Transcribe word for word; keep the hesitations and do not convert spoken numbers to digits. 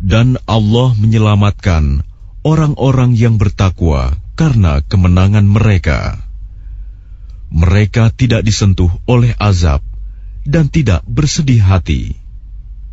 Dan Allah menyelamatkan orang-orang yang bertakwa karena kemenangan mereka. Mereka tidak disentuh oleh azab dan tidak bersedih hati.